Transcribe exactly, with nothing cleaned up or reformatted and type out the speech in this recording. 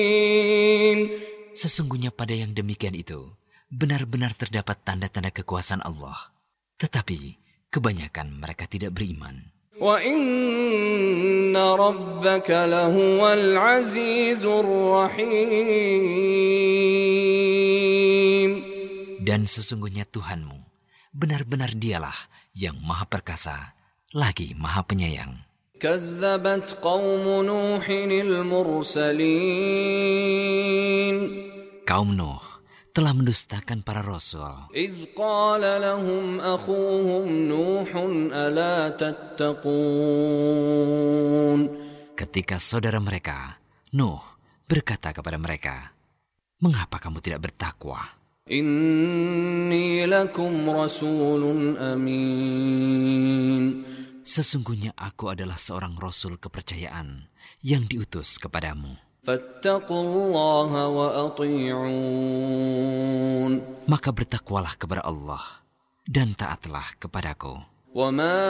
Sesungguhnya pada yang demikian itu benar-benar terdapat tanda-tanda kekuasaan Allah, tetapi kebanyakan mereka tidak beriman. Wa inna rabbaka lahuwal azizur rahim. Dan sesungguhnya Tuhanmu benar-benar dialah yang maha perkasa lagi maha penyayang. Kazzabat qaum Nuhinil mursalin. Kaum Nuh telah mendustakan para rasul. إذ قال لهم أخوهم نوح ألا تتقون. Ketika saudara mereka, Nuh, berkata kepada mereka, "Mengapa kamu tidak bertakwa? إني لكم رسول أمين. Sesungguhnya aku adalah seorang rasul kepercayaan yang diutus kepadamu. فاتقوا الله وأطيعون. Maka bertakwalah kepada Allah dan taatlah kepadaku. وما